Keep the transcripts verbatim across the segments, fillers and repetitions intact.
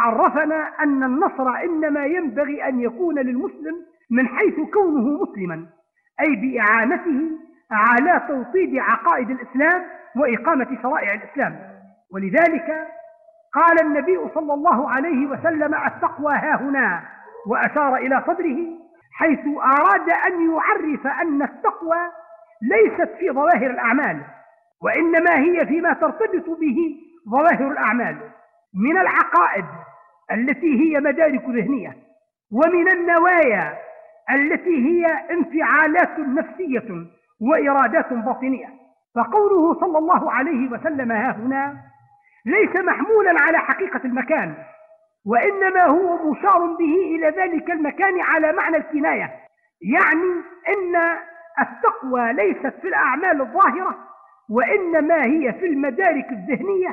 عرفنا أن النصر إنما ينبغي أن يكون للمسلم من حيث كونه مسلما، أي بإعانته على توطيد عقائد الإسلام وإقامة شرائع الإسلام. ولذلك قال النبي صلى الله عليه وسلم: التقوى هاهنا، وأشار إلى صدره، حيث أراد أن يعرف أن التقوى ليست في ظواهر الأعمال، وإنما هي فيما ترتبط به ظواهر الأعمال من العقائد التي هي مدارك ذهنية، ومن النوايا التي هي انفعالات نفسية وإرادات باطنية. فقوله صلى الله عليه وسلم ها هنا ليس محمولا على حقيقة المكان، وإنما هو مشار به إلى ذلك المكان على معنى الكناية، يعني أن التقوى ليست في الأعمال الظاهرة، وإنما هي في المدارك الذهنية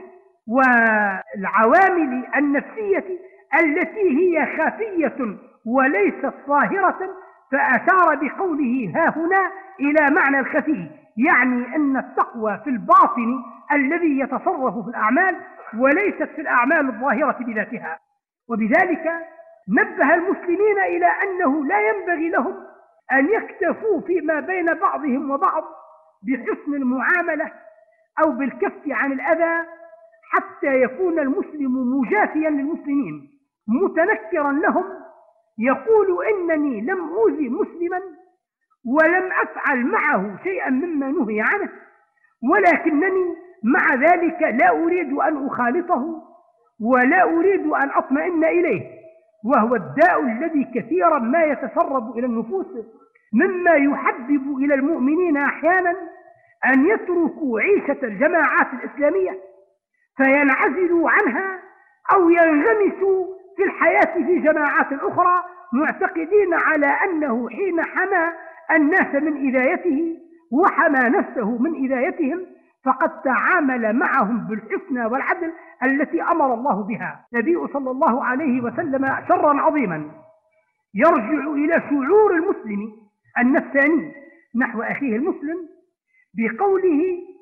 والعوامل النفسية التي هي خفية وليست ظاهرة. فأشار بقوله ها هنا إلى معنى الخفي، يعني أن التقوى في الباطن الذي يتصرف في الأعمال، وليست في الأعمال الظاهرة بذاتها. وبذلك نبه المسلمين إلى أنه لا ينبغي لهم أن يكتفوا فيما بين بعضهم وبعض بحسن المعاملة أو بالكف عن الأذى، حتى يكون المسلم مجافيا للمسلمين متنكرا لهم، يقول إنني لم أؤذي مسلما ولم أفعل معه شيئا مما نهي عنه، ولكنني مع ذلك لا أريد أن أخالطه ولا أريد أن أطمئن إليه، وهو الداء الذي كثيرا ما يتسرب إلى النفوس، مما يحبب إلى المؤمنين أحيانا أن يتركوا عيشة الجماعات الإسلامية فينعزلوا عنها أو ينغمسوا في الحياة في جماعات أخرى، معتقدين على أنه حين حمى الناس من إذايته وحمى نفسه من إذايتهم فقد تعامل معهم بالحسنى والعدل التي أمر الله بها. النبي صلى الله عليه وسلم شرا عظيما يرجع إلى شعور المسلم النفساني نحو أخيه المسلم بقوله: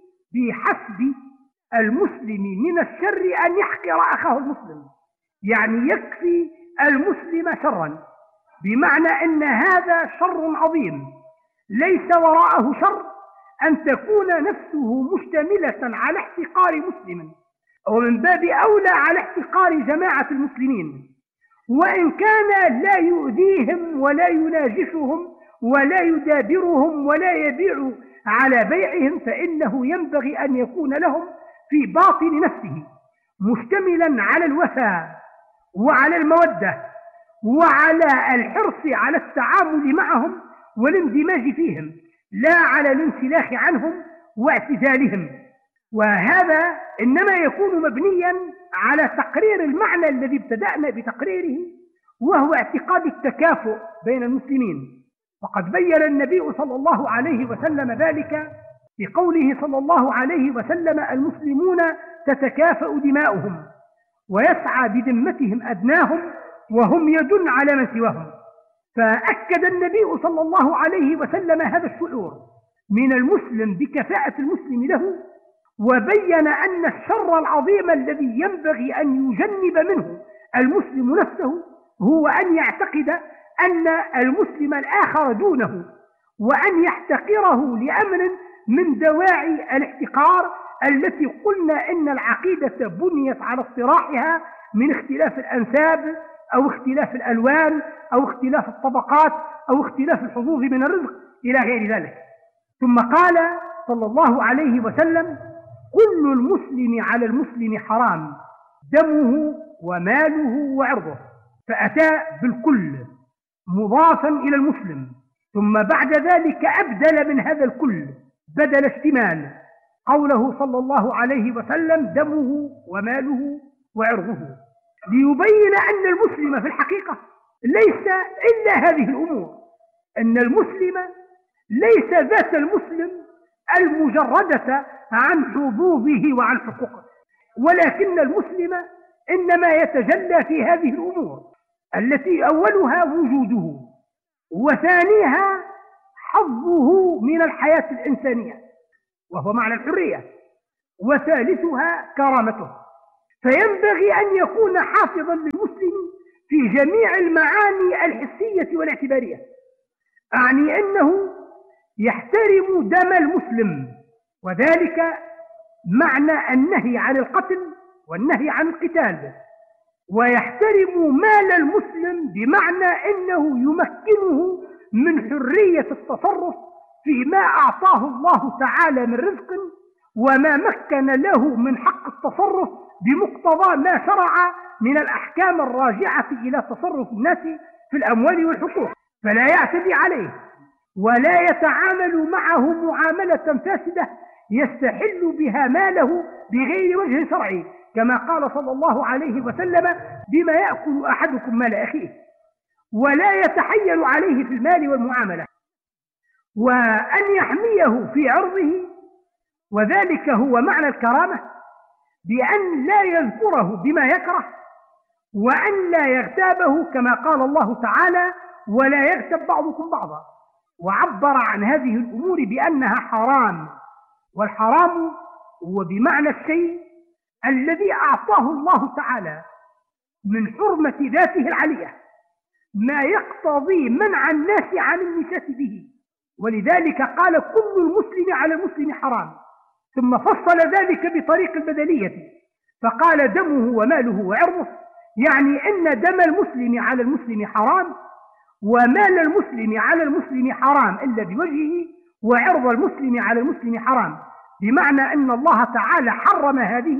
بحسب المسلم من الشر أن يحقر أخاه المسلم، يعني يكفي المسلم شرا، بمعنى أن هذا شر عظيم ليس وراءه شر أن تكون نفسه مشتملة على احتقار مسلم، ومن باب أولى على احتقار جماعة المسلمين، وإن كان لا يؤذيهم ولا يناجشهم ولا يدابرهم ولا يبيع على بيعهم، فإنه ينبغي أن يكون لهم في باطن نفسه مشتملا على الوفاء وعلى المودة وعلى الحرص على التعامل معهم والاندماج فيهم، لا على الانسلاخ عنهم واعتزالهم. وهذا إنما يكون مبنيا على تقرير المعنى الذي ابتدأنا بتقريره، وهو اعتقاد التكافؤ بين المسلمين. وقد بين النبي صلى الله عليه وسلم ذلك بقوله صلى الله عليه وسلم: المسلمون تتكافأ دماؤهم ويسعى بذمتهم أدناهم وهم يد على من سواهم. فأكد النبي صلى الله عليه وسلم هذا الشعور من المسلم بكفاءة المسلم له، وبين أن الشر العظيم الذي ينبغي أن يجنب منه المسلم نفسه هو أن يعتقد أن المسلم الآخر دونه، وأن يحتقره لأمر من دواعي الاحتقار التي قلنا إن العقيدة بنيت على اصطراحها من اختلاف الأنساب أو اختلاف الألوان أو اختلاف الطبقات أو اختلاف الحظوظ من الرزق إلى غير ذلك. ثم قال صلى الله عليه وسلم: كل المسلم على المسلم حرام، دمه وماله وعرضه. فأتى بالكل مضافا إلى المسلم، ثم بعد ذلك أبدل من هذا الكل بدل اشتمال قوله صلى الله عليه وسلم: دمه وماله وعرضه، ليبين أن المسلم في الحقيقة ليس إلا هذه الأمور، أن المسلم ليس ذات المسلم المجردة عن حظوظه وعن حقوقه، ولكن المسلم إنما يتجلى في هذه الأمور التي أولها وجوده، وثانيها حظه من الحياة الإنسانية وهو معنى الحرية، وثالثها كرامته. فينبغي أن يكون حافظا للمسلم في جميع المعاني الحسية والاعتبارية، أعني أنه يحترم دم المسلم، وذلك معنى النهي عن القتل والنهي عن القتال، ويحترم مال المسلم بمعنى أنه يمكنه من حرية التصرف فيما أعطاه الله تعالى من رزق، وما مكن له من حق التصرف بمقتضى ما شرع من الأحكام الراجعة إلى تصرف الناس في الأموال والحقوق، فلا يعتدي عليه ولا يتعامل معه معاملة فاسدة يستحل بها ماله بغير وجه شرعي، كما قال صلى الله عليه وسلم: بما يأكل أحدكم مال أخيه، ولا يتحيل عليه في المال والمعاملة، وأن يحميه في عرضه، وذلك هو معنى الكرامة، بأن لا يذكره بما يكره، وأن لا يغتابه كما قال الله تعالى: ولا يغتب بعضكم بعضا، وعبر عن هذه الأمور بأنها حرام، والحرام هو بمعنى الشيء الذي أعطاه الله تعالى من حرمة ذاته العلية ما يقتضي منع الناس عن المساس به، ولذلك قال: كل المسلم على المسلم حرام، ثم فصل ذلك بطريق البدلية فقال: دمه وماله وعرضه، يعني أن دم المسلم على المسلم حرام، ومال المسلم على المسلم حرام إلا بوجهه، وعرض المسلم على المسلم حرام، بمعنى أن الله تعالى حرم هذه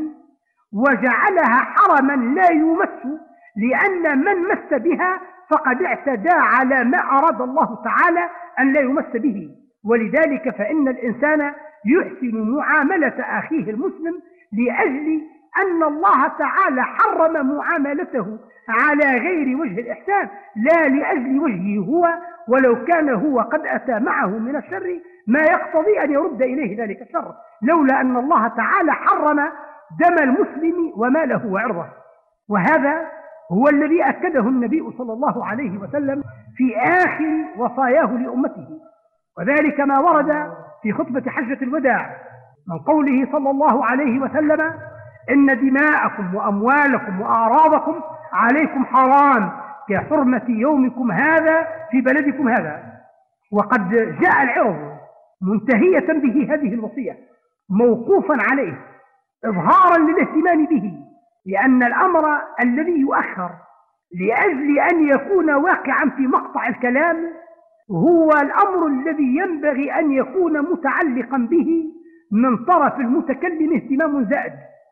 وجعلها حرما لا يمس، لأن من مس بها فقد اعتدى على ما أراد الله تعالى أن لا يمس به، ولذلك فإن الإنسان يحسن معاملة أخيه المسلم لأجل أن الله تعالى حرم معاملته على غير وجه الإحسان، لا لأجل وجهه هو، ولو كان هو قد أتى معه من الشر ما يقتضي أن يرد إليه ذلك الشر، لولا أن الله تعالى حرم دم المسلم وماله وعرضه. وهذا هو الذي أكده النبي صلى الله عليه وسلم في آخر وصاياه لأمته، وذلك ما ورد في خطبة حجة الوداع من قوله صلى الله عليه وسلم: إن دماءكم وأموالكم وأعراضكم عليكم حرام كحرمة يومكم هذا في بلدكم هذا. وقد جاء العرض منتهية به هذه الوصية موقوفا عليه إظهارا للاهتمام به، لأن الأمر الذي يؤخر لأجل أن يكون واقعا في مقطع الكلام هو الأمر الذي ينبغي أن يكون متعلقا به من طرف المتكلم اهتمام زائد،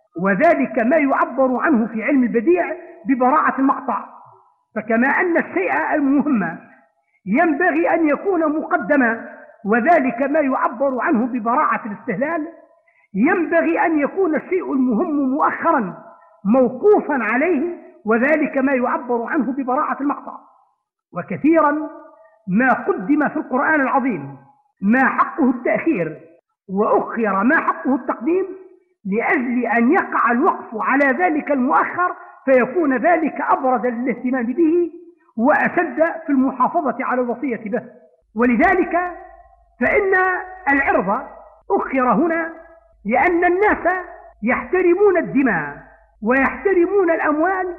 وذلك ما يعبر عنه في علم البديع ببراعة المقطع. فكما أن الشيء المهم ينبغي أن يكون مقدما، وذلك ما يعبر عنه ببراعة الاستهلال، ينبغي أن يكون الشيء المهم مؤخرا موقوفا عليه، وذلك ما يعبر عنه ببراعة المقطع. وكثيرا ما قدم في القرآن العظيم ما حقه التأخير، وأخر ما حقه التقديم، لأجل أن يقع الوقف على ذلك المؤخر فيكون ذلك أبرز للاهتمام به وأشد في المحافظة على الوصية به. ولذلك فإن العرض أخر هنا لأن الناس يحترمون الدماء ويحترمون الأموال،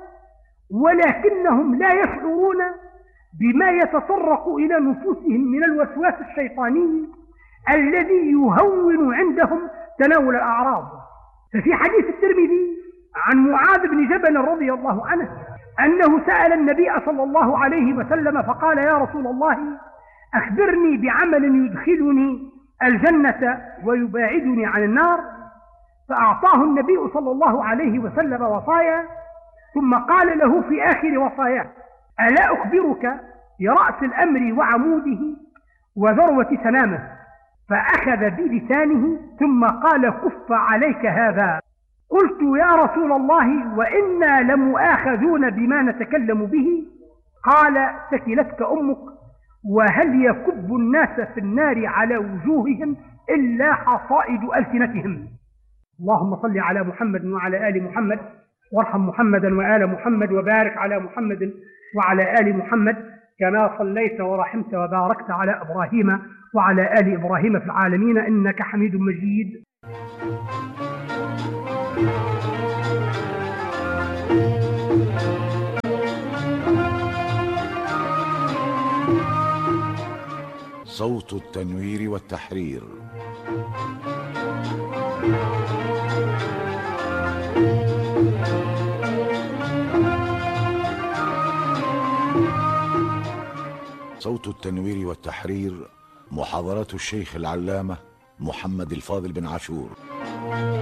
ولكنهم لا يشعرون بما يتطرق إلى نفوسهم من الوسواس الشيطاني الذي يهون عندهم تناول الأعراض. ففي حديث الترمذي عن معاذ بن جبل رضي الله عنه أنه سأل النبي صلى الله عليه وسلم فقال: يا رسول الله، أخبرني بعمل يدخلني الجنة ويباعدني عن النار. فأعطاه النبي صلى الله عليه وسلم وصايا، ثم قال له في آخر وصاياه: ألا أخبرك برأس الأمر وعموده وذروة سنامه؟ فأخذ بلسانه ثم قال: كف عليك هذا. قلت: يا رسول الله، وإنا لمؤاخذون بما نتكلم به. قال: ثكلتك أمك، وهل يكب الناس في النار على وجوههم إلا حصائد ألسنتهم. اللهم صل على محمد وعلى آل محمد، وارحم محمدا وآل محمد، وبارك على محمد وعلى آل محمد كما صليت ورحمت وباركت على إبراهيم وعلى آل إبراهيم في العالمين إنك حميد مجيد. صوت التنوير والتحرير. صوت التنوير والتحرير، محاضرات الشيخ العلامة محمد الفاضل بن عاشور.